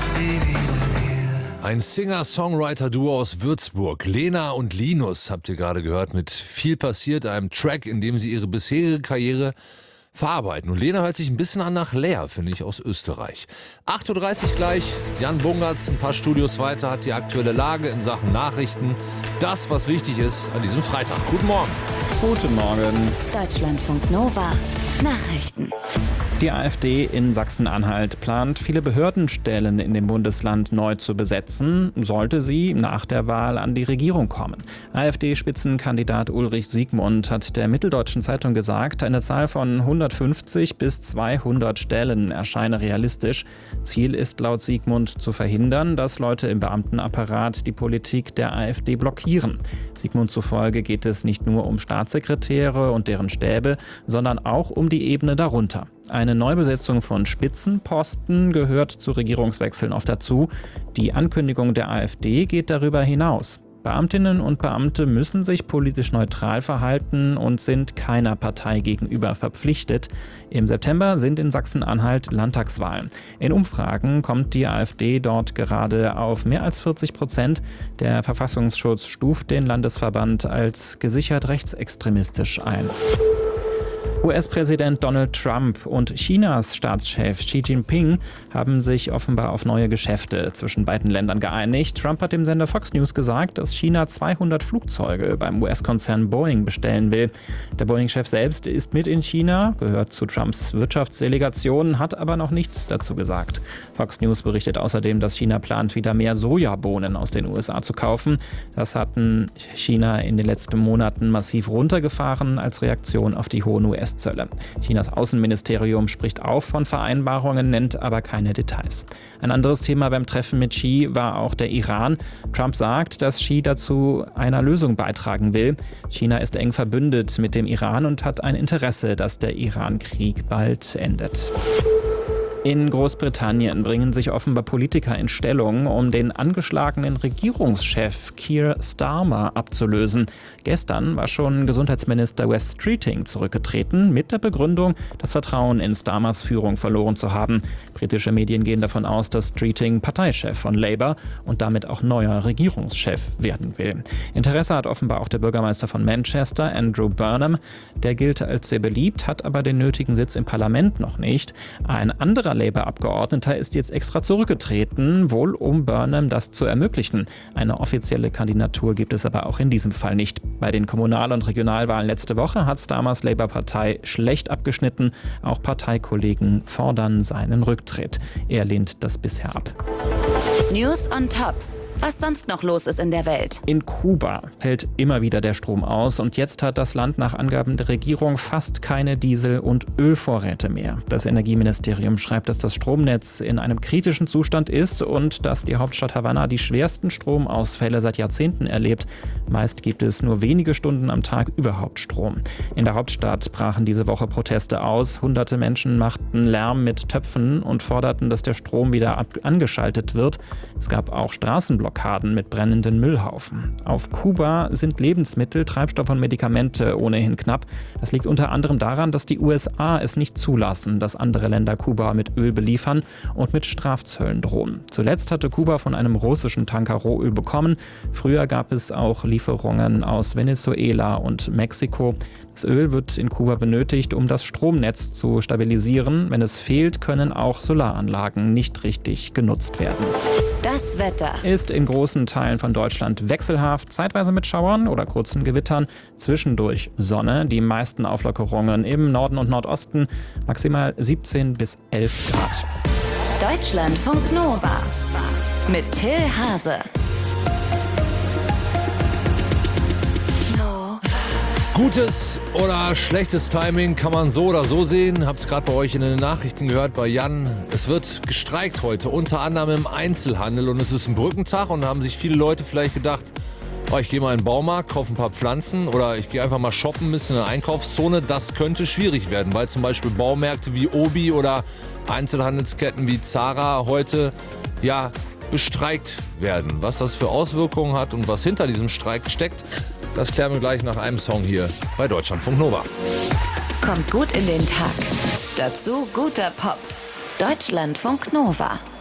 Ein Singer-Songwriter-Duo aus Würzburg. Lena und Linus habt ihr gerade gehört mit Viel passiert, einem Track, in dem sie ihre bisherige Karriere verarbeiten. Und Lena hört sich ein bisschen an nach Lea, finde ich, aus Österreich. 8.30 Uhr gleich, Jan Bungertz, ein paar Studios weiter, hat die aktuelle Lage in Sachen Nachrichten. Das, was wichtig ist an diesem Freitag. Guten Morgen. Guten Morgen. Deutschlandfunk Nova. Nachrichten. Die AfD in Sachsen-Anhalt plant, viele Behördenstellen in dem Bundesland neu zu besetzen, sollte sie nach der Wahl an die Regierung kommen. AfD-Spitzenkandidat Ulrich Siegmund hat der Mitteldeutschen Zeitung gesagt, eine Zahl von 150 bis 200 Stellen erscheine realistisch. Ziel ist laut Siegmund zu verhindern, dass Leute im Beamtenapparat die Politik der AfD blockieren. Siegmund zufolge geht es nicht nur um Staatssekretäre und deren Stäbe, sondern auch um die Ebene darunter. Eine Neubesetzung von Spitzenposten gehört zu Regierungswechseln oft dazu. Die Ankündigung der AfD geht darüber hinaus. Beamtinnen und Beamte müssen sich politisch neutral verhalten und sind keiner Partei gegenüber verpflichtet. Im September sind in Sachsen-Anhalt Landtagswahlen. In Umfragen kommt die AfD dort gerade auf mehr als 40%. Der Verfassungsschutz stuft den Landesverband als gesichert rechtsextremistisch ein. US-Präsident Donald Trump und Chinas Staatschef Xi Jinping haben sich offenbar auf neue Geschäfte zwischen beiden Ländern geeinigt. Trump hat dem Sender Fox News gesagt, dass China 200 Flugzeuge beim US-Konzern Boeing bestellen will. Der Boeing-Chef selbst ist mit in China, gehört zu Trumps Wirtschaftsdelegation, hat aber noch nichts dazu gesagt. Fox News berichtet außerdem, dass China plant, wieder mehr Sojabohnen aus den USA zu kaufen. Das hatten China in den letzten Monaten massiv runtergefahren als Reaktion auf die hohen US-Zölle. Chinas Außenministerium spricht auch von Vereinbarungen, nennt aber keine Details. Ein anderes Thema beim Treffen mit Xi war auch der Iran. Trump sagt, dass Xi dazu einer Lösung beitragen will. China ist eng verbündet mit dem Iran und hat ein Interesse, dass der Iran-Krieg bald endet. In Großbritannien bringen sich offenbar Politiker in Stellung, um den angeschlagenen Regierungschef Keir Starmer abzulösen. Gestern war schon Gesundheitsminister Wes Streeting zurückgetreten, mit der Begründung, das Vertrauen in Starmers Führung verloren zu haben. Britische Medien gehen davon aus, dass Streeting Parteichef von Labour und damit auch neuer Regierungschef werden will. Interesse hat offenbar auch der Bürgermeister von Manchester, Andrew Burnham. Der gilt als sehr beliebt, hat aber den nötigen Sitz im Parlament noch nicht. Ein anderer Labour-Abgeordneter ist jetzt extra zurückgetreten, wohl um Burnham das zu ermöglichen. Eine offizielle Kandidatur gibt es aber auch in diesem Fall nicht. Bei den Kommunal- und Regionalwahlen letzte Woche hat Starmers Labour-Partei schlecht abgeschnitten. Auch Parteikollegen fordern seinen Rücktritt. Er lehnt das bisher ab. News on Top. Was sonst noch los ist in der Welt. In Kuba fällt immer wieder der Strom aus und jetzt hat das Land nach Angaben der Regierung fast keine Diesel- und Ölvorräte mehr. Das Energieministerium schreibt, dass das Stromnetz in einem kritischen Zustand ist und dass die Hauptstadt Havanna die schwersten Stromausfälle seit Jahrzehnten erlebt. Meist gibt es nur wenige Stunden am Tag überhaupt Strom. In der Hauptstadt brachen diese Woche Proteste aus. Hunderte Menschen machten Lärm mit Töpfen und forderten, dass der Strom wieder angeschaltet wird. Es gab auch Straßenblockaden mit brennenden Müllhaufen. Auf Kuba sind Lebensmittel, Treibstoff und Medikamente ohnehin knapp. Das liegt unter anderem daran, dass die USA es nicht zulassen, dass andere Länder Kuba mit Öl beliefern und mit Strafzöllen drohen. Zuletzt hatte Kuba von einem russischen Tanker Rohöl bekommen. Früher gab es auch Lieferungen aus Venezuela und Mexiko. Das Öl wird in Kuba benötigt, um das Stromnetz zu stabilisieren. Wenn es fehlt, können auch Solaranlagen nicht richtig genutzt werden. Das Wetter ist in großen Teilen von Deutschland wechselhaft, zeitweise mit Schauern oder kurzen Gewittern, zwischendurch Sonne, die meisten Auflockerungen im Norden und Nordosten, maximal 17 bis 11 Grad. Deutschlandfunk Nova mit Till Hase. Gutes oder schlechtes Timing kann man so oder so sehen. Habt's gerade bei euch in den Nachrichten gehört bei Jan. Es wird gestreikt heute, unter anderem im Einzelhandel. Und es ist ein Brückentag und da haben sich viele Leute vielleicht gedacht, oh, ich gehe mal in den Baumarkt, kaufe ein paar Pflanzen oder ich gehe einfach mal shoppen, ein bisschen in der Einkaufszone. Das könnte schwierig werden, weil zum Beispiel Baumärkte wie Obi oder Einzelhandelsketten wie Zara heute bestreikt werden. Was das für Auswirkungen hat und was hinter diesem Streik steckt, das klären wir gleich nach einem Song hier bei Deutschlandfunk Nova. Kommt gut in den Tag. Dazu guter Pop. Deutschlandfunk Nova.